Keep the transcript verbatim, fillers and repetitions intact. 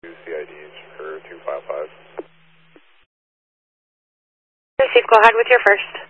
C I Ds for two five five. Receive, go ahead with your first.